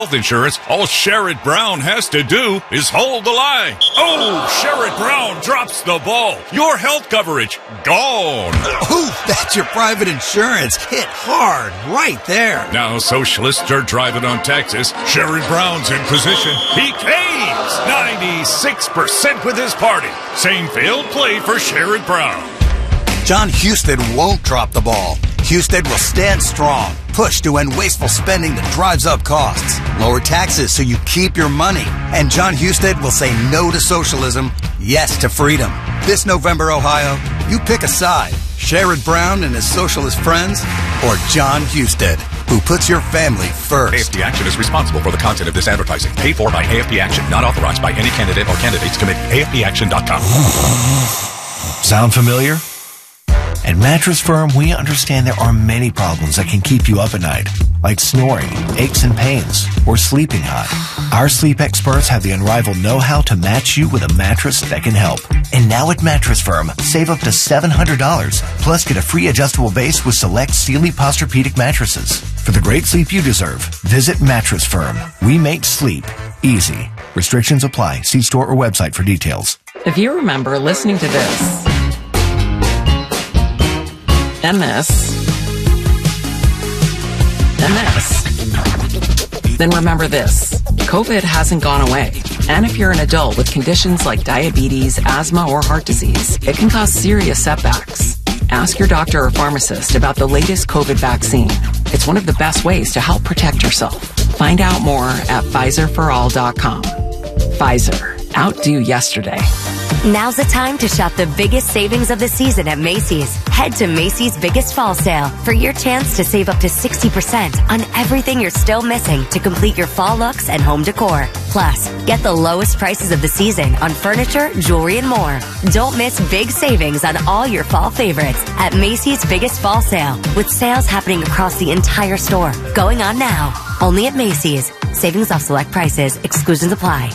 health insurance, all Sherrod Brown has to do is hold the line. Oh, Sherrod Brown drops the ball. Your health coverage, gone. Oh, that's your private insurance. Hit hard right there. Now socialists are driving on Texas. Sherrod Brown's in position. He caves. 96% with his party. Same failed play for Sherrod Brown. John Husted won't drop the ball. Husted will stand strong, push to end wasteful spending that drives up costs, lower taxes so you keep your money. And John Husted will say no to socialism, yes to freedom. This November, Ohio, you pick a side. Sherrod Brown and his socialist friends, or John Husted, who puts your family first. AFP Action is responsible for the content of this advertising. Paid for by AFP Action, not authorized by any candidate or candidates committee. AFPAction.com. Sound familiar? At Mattress Firm, we understand there are many problems that can keep you up at night, like snoring, aches and pains, or sleeping hot. Our sleep experts have the unrivaled know-how to match you with a mattress that can help. And now at Mattress Firm, save up to $700, plus get a free adjustable base with select Sealy Posturepedic mattresses. For the great sleep you deserve, visit Mattress Firm. We make sleep easy. Restrictions apply. See store or website for details. If you remember listening to this, and this, then remember this. COVID hasn't gone away. And if you're an adult with conditions like diabetes, asthma, or heart disease, it can cause serious setbacks. Ask your doctor or pharmacist about the latest COVID vaccine. It's one of the best ways to help protect yourself. Find out more at PfizerForAll.com. Pfizer. Outdo yesterday. Now's the time to shop the biggest savings of the season at Macy's. Head to Macy's Biggest Fall Sale for your chance to save up to 60% on everything you're still missing to complete your fall looks and home decor. Plus, get the lowest prices of the season on furniture, jewelry, and more. Don't miss big savings on all your fall favorites at Macy's Biggest Fall Sale, with sales happening across the entire store. Going on now. Only at Macy's. Savings off select prices. Exclusions apply.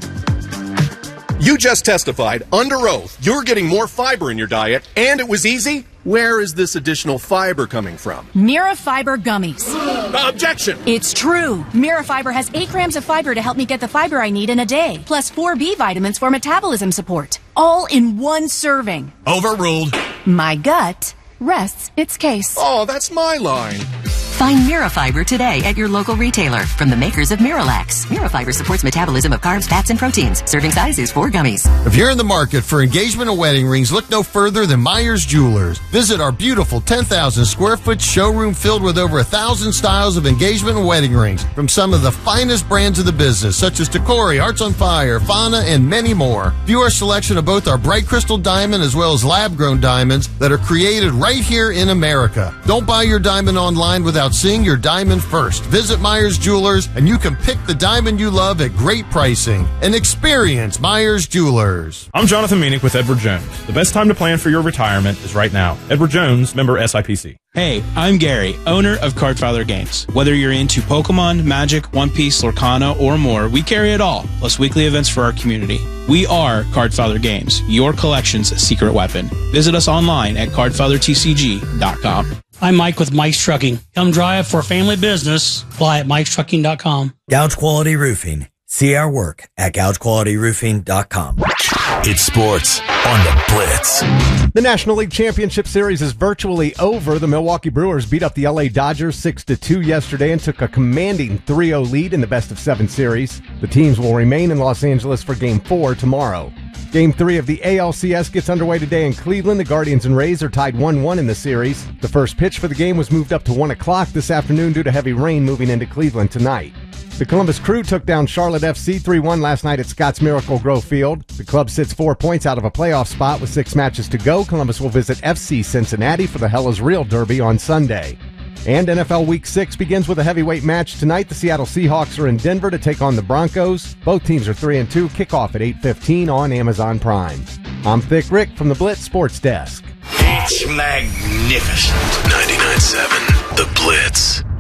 You just testified under oath you're getting more fiber in your diet, and it was easy? Where is this additional fiber coming from? Mirafiber gummies. Objection! It's true. Mirafiber has 8 grams of fiber to help me get the fiber I need in a day, plus 4 B vitamins for metabolism support. All in one serving. Overruled. My gut rests its case. Oh, that's my line. Find Mirafiber today at your local retailer from the makers of Miralax. Mirafiber supports metabolism of carbs, fats, and proteins. Serving size is 4 gummies. If you're in the market for engagement and wedding rings, look no further than Myers Jewelers. Visit our beautiful 10,000 square foot showroom filled with over 1,000 styles of engagement and wedding rings from some of the finest brands of the business, such as Tacori, Hearts on Fire, Fauna, and many more. View our selection of both our bright crystal diamond as well as lab-grown diamonds that are created right here in America. Don't buy your diamond online without seeing your diamond first. Visit Myers Jewelers and you can pick the diamond you love at great pricing. And experience Myers Jewelers. I'm Jonathan Meanick with Edward Jones. The best time to plan for your retirement is right now. Edward Jones, member SIPC. Hey, I'm Gary, owner of Cardfather Games. Whether you're into Pokemon, Magic, One Piece, Lorcana, or more, we carry it all, plus weekly events for our community. We are Cardfather Games, your collection's secret weapon. Visit us online at cardfathertcg.com. I'm Mike with Mike's Trucking. Come drive for family business. Apply at Mike'sTrucking.com. Gouge Quality Roofing. See our work at GougeQualityRoofing.com. It's sports on the Blitz. The National League Championship Series is virtually over. The Milwaukee Brewers beat up the LA Dodgers 6-2 yesterday and took a commanding 3-0 lead in the best-of-7 series. The teams will remain in Los Angeles for Game 4 tomorrow. Game 3 of the ALCS gets underway today in Cleveland. The Guardians and Rays are tied 1-1 in the series. The first pitch for the game was moved up to 1 o'clock this afternoon due to heavy rain moving into Cleveland tonight. The Columbus Crew took down Charlotte FC 3-1 last night at Scotts Miracle-Gro Field. The club sits 4 points out of a playoff spot with 6 matches to go. Columbus will visit FC Cincinnati for the Hell is Real Derby on Sunday. And NFL Week 6 begins with a heavyweight match tonight. The Seattle Seahawks are in Denver to take on the Broncos. Both teams are 3-2. Kickoff at 8:15 on Amazon Prime. I'm Thick Rick from the Blitz Sports Desk. It's magnificent. 99.7 The Blitz.